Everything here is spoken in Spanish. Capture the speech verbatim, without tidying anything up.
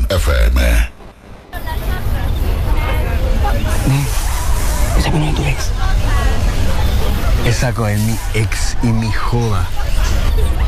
F M. Esa con tu ex. Esa con mi ex y mi joda.